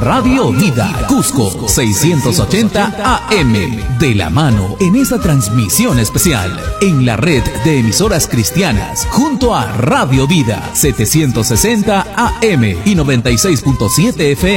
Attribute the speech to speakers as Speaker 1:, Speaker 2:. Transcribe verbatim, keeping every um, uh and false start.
Speaker 1: Radio Vida, Cusco, seiscientos ochenta A M. De la mano en esta transmisión especial en la red de emisoras cristianas junto a Radio Vida, setecientos sesenta A M y noventa y seis punto siete F M.